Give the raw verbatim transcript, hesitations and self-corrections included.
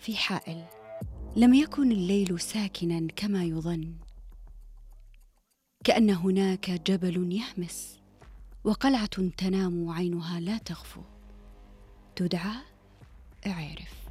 في حائل لم يكن الليل ساكنا كما يظن، كأن هناك جبل يهمس وقلعة تنام عينها لا تغفو، تدعى اعرف.